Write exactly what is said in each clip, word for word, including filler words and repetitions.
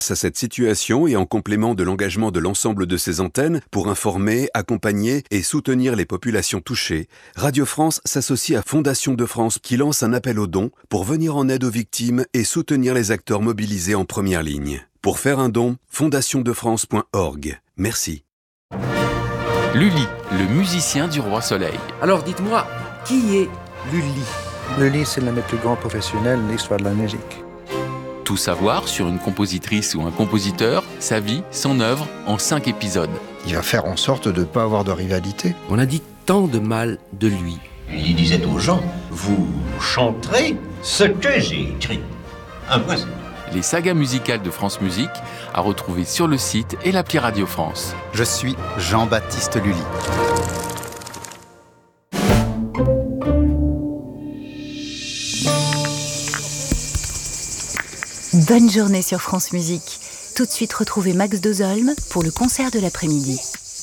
À cette situation et en complément de l'engagement de l'ensemble de ses antennes pour informer, accompagner et soutenir les populations touchées, Radio France s'associe à Fondation de France qui lance un appel aux dons pour venir en aide aux victimes et soutenir les acteurs mobilisés en première ligne. Pour faire un don, fondation de france point org. Merci. Lully, le musicien du Roi Soleil. Alors dites-moi, qui est Lully ? Lully, c'est l'un des plus grands professionnels de l'histoire de la musique. Tout savoir sur une compositrice ou un compositeur, sa vie, son œuvre, en cinq épisodes. Il va faire en sorte de ne pas avoir de rivalité. On a dit tant de mal de lui. Il disait aux gens, vous chanterez ce que j'ai écrit. Impossible. Les sagas musicales de France Musique à retrouver sur le site et l'appli Radio France. Je suis Jean-Baptiste Lully. Bonne journée sur France Musique. Tout de suite, retrouvez Max Dozolm pour le concert de l'après-midi.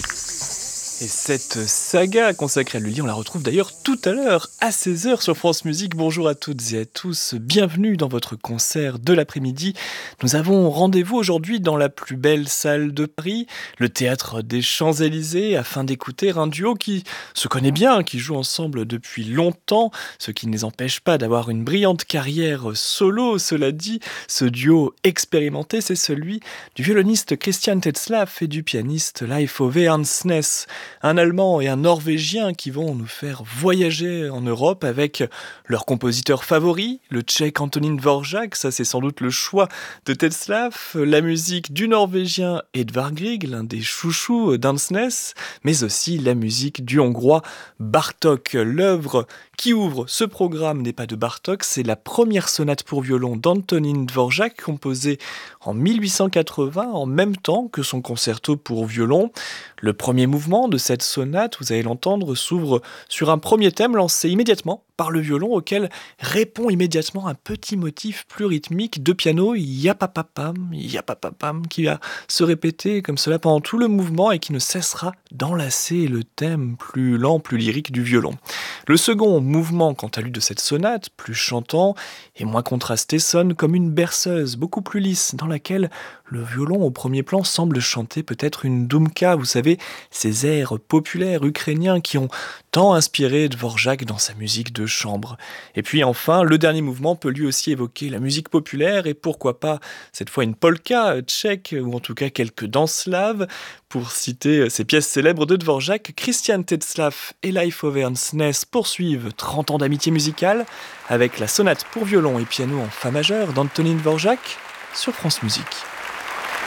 Et cette saga consacrée à Lully, on la retrouve d'ailleurs tout à l'heure à seize heures sur France Musique. Bonjour à toutes et à tous, bienvenue dans votre concert de l'après-midi. Nous avons rendez-vous aujourd'hui dans la plus belle salle de Paris, le Théâtre des Champs-Élysées, afin d'écouter un duo qui se connaît bien, qui joue ensemble depuis longtemps, ce qui ne les empêche pas d'avoir une brillante carrière solo. Cela dit, ce duo expérimenté, c'est celui du violoniste Christian Tetzlaff et du pianiste Leif Ove Andsnes. Un Allemand et un Norvégien qui vont nous faire voyager en Europe avec leurs compositeurs favoris, le Tchèque Antonín Dvořák, ça c'est sans doute le choix de Tetzlaff, la musique du Norvégien Edvard Grieg, l'un des chouchous d'Andsnes, mais aussi la musique du Hongrois Bartók. L'œuvre qui ouvre ce programme n'est pas de Bartók, c'est la première sonate pour violon d'Antonín Dvořák, composée en mille huit cent quatre-vingts, en même temps que son concerto pour violon. Le premier mouvement de cette sonate, vous allez l'entendre, s'ouvre sur un premier thème lancé immédiatement par le violon, auquel répond immédiatement un petit motif plus rythmique de piano, yapapapam, yapapapam, qui va se répéter comme cela pendant tout le mouvement et qui ne cessera d'enlacer le thème plus lent, plus lyrique du violon. Le second mouvement, quant à lui, de cette sonate, plus chantant et moins contrasté, sonne comme une berceuse, beaucoup plus lisse, dans laquelle le violon au premier plan semble chanter peut-être une doumka, vous savez, ces airs populaires ukrainiens qui ont tant inspiré Dvořák dans sa musique de chambre. Et puis enfin, le dernier mouvement peut lui aussi évoquer la musique populaire et pourquoi pas cette fois une polka tchèque ou en tout cas quelques danses slaves. Pour citer ces pièces célèbres de Dvořák, Christian Tetzlaff et Leif Ove Andsnes poursuivent trente ans d'amitié musicale avec la sonate pour violon et piano en fa majeur d'Antonín Dvořák sur France Musique.